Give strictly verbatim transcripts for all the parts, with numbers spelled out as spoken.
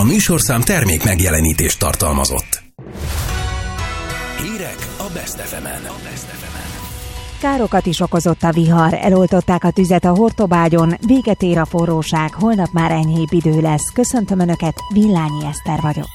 A műsorszám termék megjelenítést tartalmazott. Hírek a Best ef emen. Károkat is okozott a vihar, eloltották a tüzet a Hortobágyon, véget ér a forróság, holnap már enyhébb idő lesz. Köszöntöm Önöket, Villányi Eszter vagyok.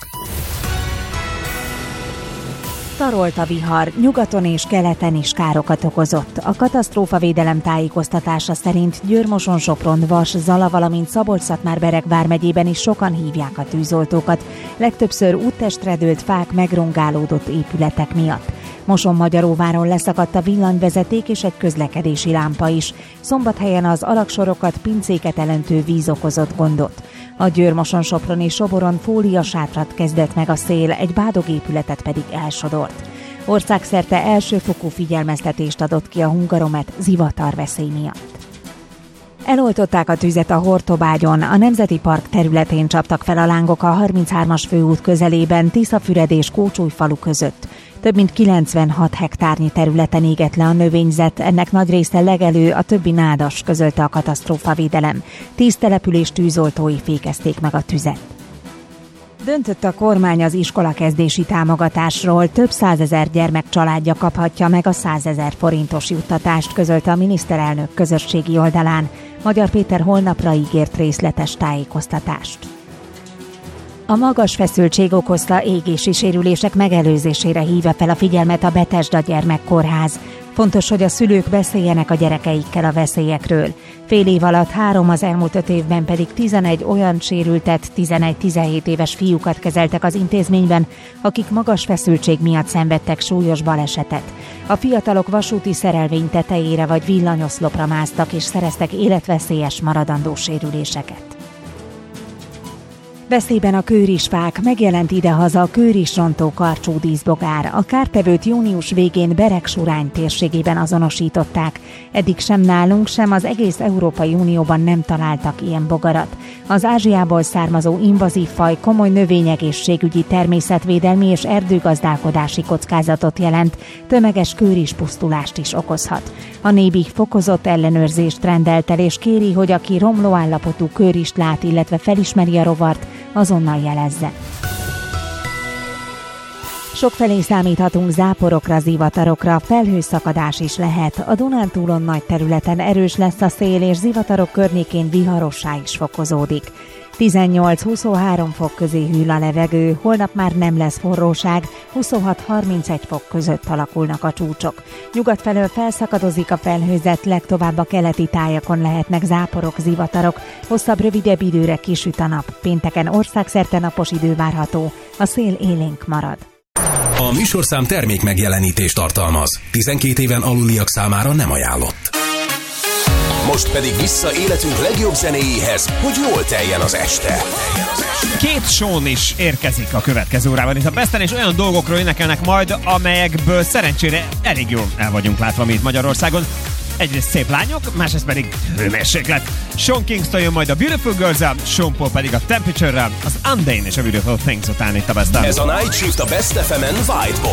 Tarolt a vihar, nyugaton és keleten is károkat okozott. A katasztrófavédelem tájékoztatása szerint Győr-Moson-Sopron, Vas, Zala, valamint Szabolcs-Szatmár-Bereg vármegyében is sokan hívják a tűzoltókat. Legtöbbször úttestre dőlt fák, megrongálódott épületek miatt. Moson-Magyaróváron leszakadt a villanyvezeték és egy közlekedési lámpa is. Szombathelyen az alaksorokat, pincéket elöntő víz okozott gondot. A Győr-Moson-Soproni Soboron fóliasátrat kezdett meg a szél, egy bádogépületet pedig elsodort. Országszerte elsőfokú figyelmeztetést adott ki a Hungaromet zivatarveszély miatt. Eloltották a tüzet a Hortobágyon, a Nemzeti Park területén csaptak fel a lángok a harminchármas főút közelében, Tiszafüred és Kócsújfalu között. Több mint kilencvenhat hektárnyi területen égett le a növényzet, ennek nagy része legelő, a többi nádas, közölte a katasztrófavédelem. Tíz település tűzoltói fékezték meg a tüzet. Döntött a kormány az iskolakezdési támogatásról, több százezer gyermek családja kaphatja meg a százezer forintos juttatást, közölte a miniszterelnök közösségi oldalán. Magyar Péter holnapra ígért részletes tájékoztatást. A magas feszültség okozta égési sérülések megelőzésére hívja fel a figyelmet a Bethesda Gyermekkórház. Fontos, hogy a szülők beszéljenek a gyerekeikkel a veszélyekről. Fél év alatt három, az elmúlt öt évben pedig tizenegy olyan sérültet, tizenegy-tizenhét éves fiúkat kezeltek az intézményben, akik magas feszültség miatt szenvedtek súlyos balesetet. A fiatalok vasúti szerelvény tetejére vagy villanyoszlopra másztak és szereztek életveszélyes maradandó sérüléseket. Veszélyben a kőrisfák, megjelent idehaza a kőrisrontó karcsú díszbogár. A kártevőt június végén Beregsurány térségében azonosították. Eddig sem nálunk, sem az egész Európai Unióban nem találtak ilyen bogarat. Az Ázsiából származó invazív faj komoly növényegészségügyi, természetvédelmi és erdőgazdálkodási kockázatot jelent, tömeges kőrispusztulást is okozhat. A Nébi fokozott ellenőrzést rendelt el, és kéri, hogy aki romló állapotú kőrist lát, illetve felismeri a rovart, azonnal jelezze. Sokfelé számíthatunk záporokra, zivatarokra, felhőszakadás is lehet. A Dunántúlon nagy területen erős lesz a szél, és zivatarok környékén viharossá is fokozódik. tizennyolc-huszonhárom fok közé hűl a levegő, holnap már nem lesz forróság, huszonhat-harmincegy fok között alakulnak a csúcsok. Nyugat felől felszakadozik a felhőzet, legtovább a keleti tájakon lehetnek záporok, zivatarok, hosszabb, rövidebb időre kisüt a nap. Pénteken országszerte napos idő várható, a szél élénk marad. A műsorszám termék megjelenítést tartalmaz. tizenkét éven aluliak számára nem ajánlott. Most pedig vissza életünk legjobb zenéjéhez, hogy jól teljen az este. Két Sean is érkezik a következő órában itt a Besten, és olyan dolgokról énekelnek majd, amelyekből szerencsére elég jól el vagyunk látva mi itt Magyarországon. Egyrészt szép lányok, másrészt pedig hőmérséklet. Sean Kingston jön majd a Beautiful Girls-el, Sean Paul pedig a Temperature-rel, az Undyne és a Beautiful Things után itt a Besten. Ez a Night Shift a Best ef emen White